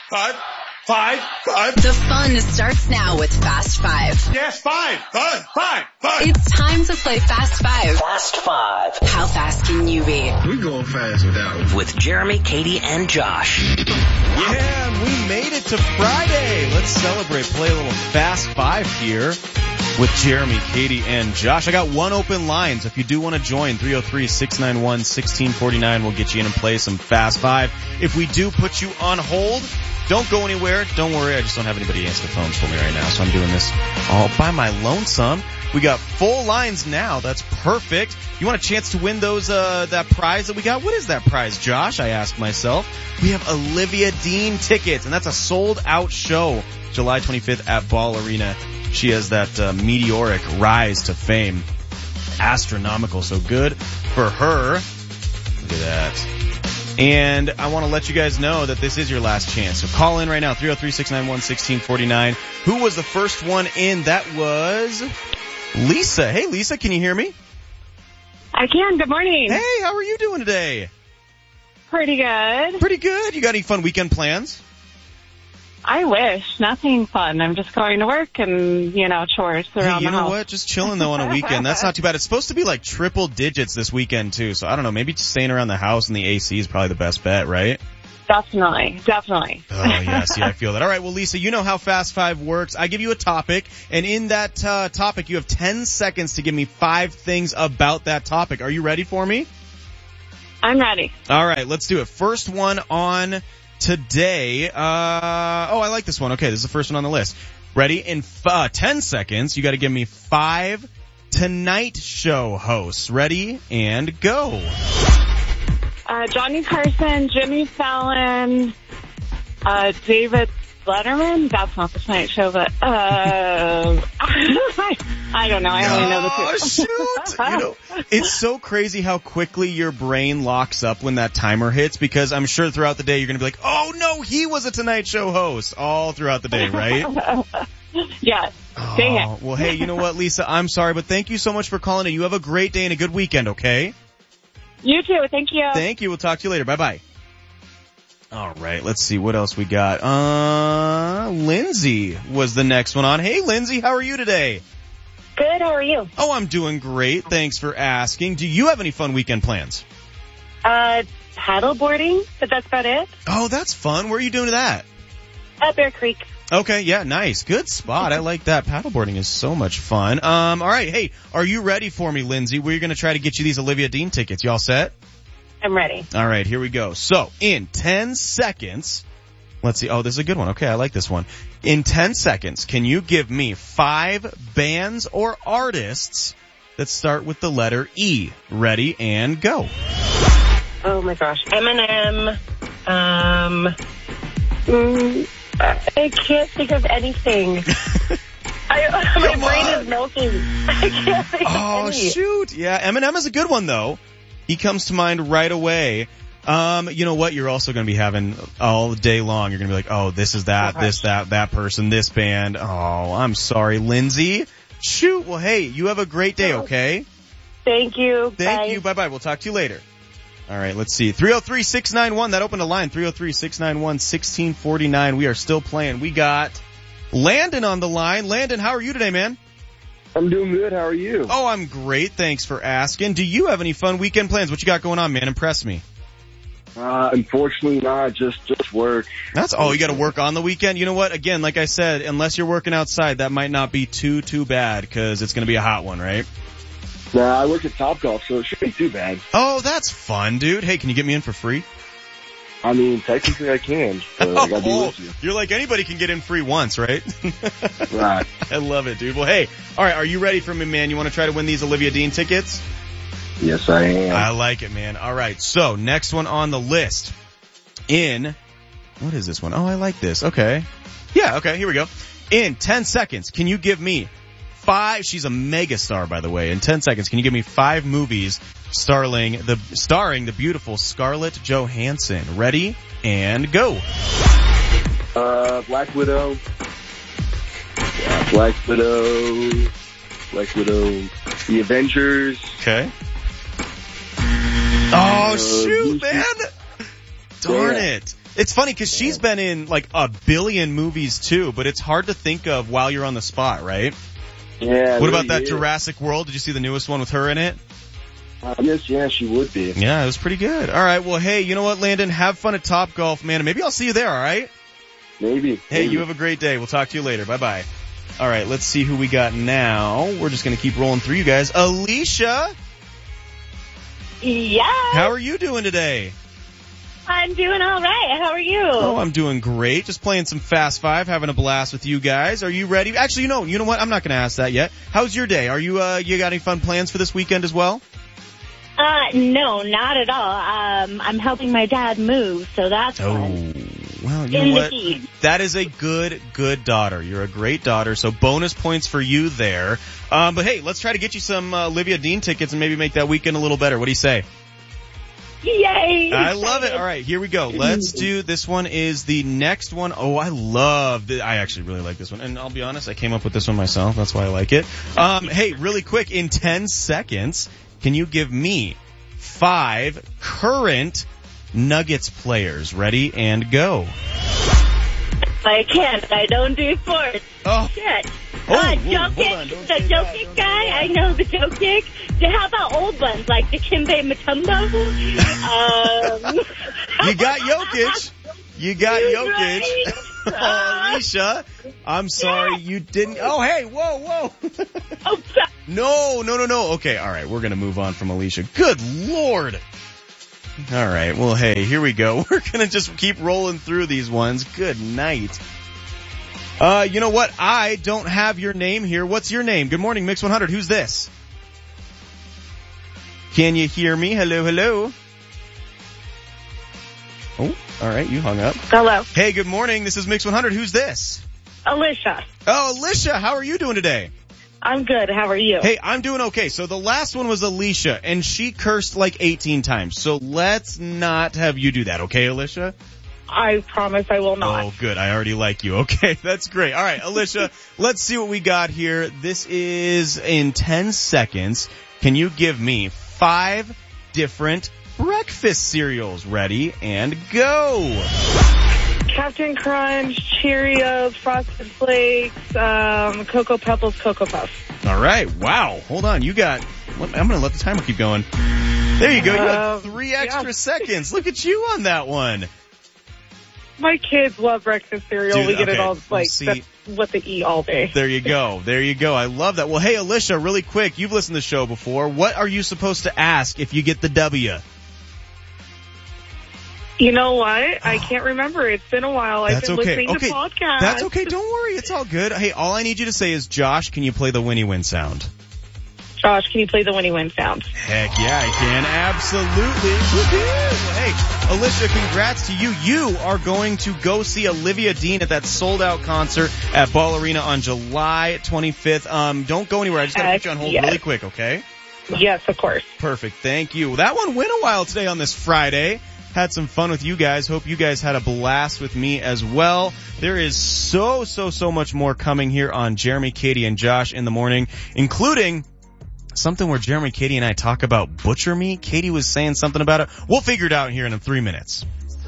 The fun starts now with Fast Five. Yes, five. It's time to play Fast Five. Fast Five. How fast can you be? We going fast with that one. With Jeremy, Katie, and Josh. Yeah, and we made it to Friday. Let's celebrate, play a little Fast Five here with Jeremy, Katie, and Josh. I got one open line, so if you do want to join, 303-691-1649, we'll get you in and play some Fast Five. If we do put you on hold, don't go anywhere. Don't worry, I just don't have anybody answer the phones for me right now, so I'm doing this all by my lonesome. We got full lines now. That's perfect. You want a chance to win those that prize that we got? What is that prize, Josh? I asked myself. We have Olivia Dean tickets, and that's a sold-out show, July 25th at Ball Arena. She has that meteoric rise to fame. Astronomical, so good for her. Look at that. And I want to let you guys know that this is your last chance. So call in right now, 303-691-1649. Who was the first one in? That was Lisa. Hey, Lisa, can you hear me? I can. Good morning. Hey, how are you doing today? Pretty good. Pretty good. You got any fun weekend plans? I wish. Nothing fun. I'm just going to work and, chores around the house. Hey, you know what? Just chilling, though, on a weekend. That's not too bad. It's supposed to be like triple digits this weekend, too. So I don't know. Maybe just staying around the house and the AC is probably the best bet, right? Definitely. Oh, yes. Yeah, I feel that. All right. Well, Lisa, you know how Fast Five works. I give you a topic, and in that topic, you have 10 seconds to give me 5 things about that topic. Are you ready for me? I'm ready. All right. Let's do it. First one on today. I like this one. Okay, this is the first one on the list. Ready? In 10 seconds, you got to give me 5 Tonight Show hosts. Ready? And go. Johnny Carson, Jimmy Fallon, David Letterman. That's not the Tonight Show, but I don't know. I only know the two. Shoot! It's so crazy how quickly your brain locks up when that timer hits, because I'm sure throughout the day you're going to be like, oh no, he was a Tonight Show host all throughout the day, right? Yes. Dang it. Well, hey, you know what, Lisa? I'm sorry, but thank you so much for calling in. You have a great day and a good weekend, okay? You too. Thank you. Thank you. We'll talk to you later. Bye-bye. All right, let's see what else we got. Lindsay was the next one on. Hey, Lindsay, how are you today? Good, how are you? Oh, I'm doing great. Thanks for asking. Do you have any fun weekend plans? Paddle boarding, but that's about it. Oh, that's fun. Where are you doing that? At Bear Creek. Okay, yeah, nice. Good spot. I like that. Paddleboarding is so much fun. All right, hey, are you ready for me, Lindsay? We're going to try to get you these Olivia Dean tickets. You all set? I'm ready. All right, here we go. So, in 10 seconds, let's see. Oh, this is a good one. Okay, I like this one. In 10 seconds, can you give me 5 bands or artists that start with the letter E? Ready, and go. Oh my gosh. Eminem. I can't think of anything. My brain is melting. I can't think of any. Oh, shoot. Yeah, Eminem is a good one, though. He comes to mind right away. You know what? You're also going to be having all day long. You're going to be like, oh, this is that, this, that person, this band. Oh, I'm sorry, Lindsay. Shoot. Well, hey, you have a great day, okay? Thank you. Thank you. Bye-bye. We'll talk to you later. All right, let's see. 303-691. That opened a line. 303-691-1649. We are still playing. We got Landon on the line. Landon, how are you today, man? I'm doing good. How are you? Oh, I'm great. Thanks for asking. Do you have any fun weekend plans? What you got going on, man? Impress me. Unfortunately not. Just work. You got to work on the weekend? You know what? Again, like I said, unless you're working outside, that might not be too bad, because it's going to be a hot one, right? Nah, I work at Topgolf, so it shouldn't be too bad. Oh, that's fun, dude. Hey, can you get me in for free? I mean, technically I can, but I gotta be with you. You're like, anybody can get in free once, right? Right. I love it, dude. Well, hey, all right, are you ready for me, man? You want to try to win these Olivia Dean tickets? Yes, I am. I like it, man. All right, so next one on the list. What is this one? Oh, I like this. Okay. Yeah, okay, here we go. In 10 seconds, can you give me 5, she's a megastar, by the way. In 10 seconds, can you give me 5 movies starring the beautiful Scarlett Johansson? Ready, and go. Black Widow. Yeah, Black Widow. The Avengers. Okay. Oh, shoot, man. Darn it. It's funny because she's been in like a billion movies too, but it's hard to think of while you're on the spot, right? Yeah. What about that Jurassic World? Did you see the newest one with her in it? Yes, yeah, she would be. Yeah, it was pretty good. All right, well, hey, you know what, Landon? Have fun at Topgolf, man, and maybe I'll see you there, all right? Maybe. Hey, you have a great day. We'll talk to you later. Bye-bye. All right, let's see who we got now. We're just going to keep rolling through you guys. Alicia! Yeah. How are you doing today? I'm doing all right. How are you? Oh, I'm doing great. Just playing some Fast Five, having a blast with you guys. Are you ready? Actually, you know what? I'm not going to ask that yet. How's your day? Are you got any fun plans for this weekend as well? No, not at all. I'm helping my dad move, so that's fun. Well, you know what? That is a good daughter. You're a great daughter, so bonus points for you there. But hey, let's try to get you some Olivia Dean tickets and maybe make that weekend a little better. What do you say? Yay! I love it. All right, here we go. Let's do, this one is the next one. Oh, I love it. I actually really like this one. And I'll be honest, I came up with this one myself. That's why I like it. Hey, really quick, in 10 seconds, can you give me 5 current Nuggets players? Ready and go. I can't. I don't do sports. Oh. Shit. Jokic, the Jokic guy. I know the Jokic. How about old ones like Dikembe Mutombo? You got Jokic. You got Jokic. Right? Alicia, I'm sorry you didn't. Oh, hey, whoa. Oh, sorry. No. Okay, all right, we're going to move on from Alicia. Good Lord. All right, well, hey, here we go. We're going to just keep rolling through these ones. Good night. You know what? I don't have your name here. What's your name? Good morning, Mix 100. Who's this? Can you hear me? Hello? Oh, all right, you hung up. Hello. Hey, good morning. This is Mix 100. Who's this? Alicia. Oh, Alicia, how are you doing today? I'm good. How are you? Hey, I'm doing okay. So the last one was Alicia, and she cursed like 18 times. So let's not have you do that, okay, Alicia? I promise I will not. Oh, good. I already like you. Okay, that's great. All right, Alicia, let's see what we got here. This is in 10 seconds. Can you give me 5 different breakfast cereals? Ready and go. Captain Crunch, Cheerios, Frosted Flakes, Cocoa Pebbles, Cocoa Puffs. All right. Wow. Hold on. I'm going to let the timer keep going. There you go. You got 3 extra seconds. Look at you on that one. My kids love breakfast cereal. Dude, we get it all, that's what they eat all day. There you go. I love that. Well, hey, Alicia, really quick. You've listened to the show before. What are you supposed to ask if you get the W? You know what? I can't remember. It's been a while. I've been listening to podcasts. That's okay. Don't worry. It's all good. Hey, all I need you to say is, Josh, can you play the Winnie Win sound? Josh, can you play the Winnie Win sound? Heck yeah, I can. Absolutely. Woo-hoo. Hey, Alicia, congrats to you. You are going to go see Olivia Dean at that sold-out concert at Ball Arena on July 25th. Don't go anywhere. I just got to put you on hold really quick, okay? Yes, of course. Perfect. Thank you. That one went a while today on this Friday. Had some fun with you guys. Hope you guys had a blast with me as well. There is so much more coming here on Jeremy, Katie, and Josh in the morning, including something where Jeremy, Katie, and I talk about butcher meat. Katie was saying something about it. We'll figure it out here in 3 minutes.